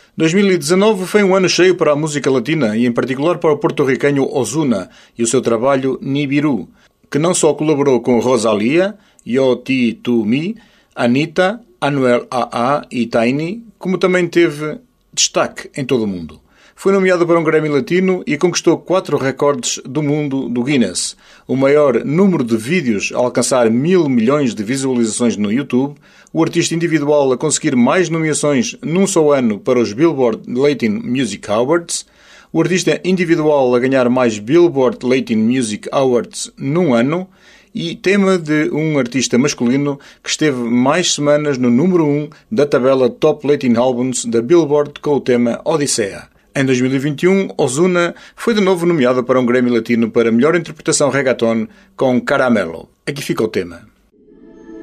2019 foi um ano cheio para a música latina e em particular para o porto-riquenho Ozuna e o seu trabalho Nibiru, que não só colaborou com Rosalía, Yo Ti Tu Mi, Anitta, Anuel AA e Tiny, como também teve destaque em todo o mundo. Foi nomeado para um Grammy Latino e conquistou 4 recordes do mundo do Guinness, o maior número de vídeos a alcançar 1.000 milhões de visualizações no YouTube, o artista individual a conseguir mais nomeações num só ano para os Billboard Latin Music Awards, o artista individual a ganhar mais Billboard Latin Music Awards num ano e tema de um artista masculino que esteve mais semanas no número 1 da tabela Top Latin Albums da Billboard com o tema Odisseia. Em 2021, Ozuna foi de novo nomeado para um Grammy Latino para melhor interpretação reggaeton com Caramelo. Aqui fica o tema.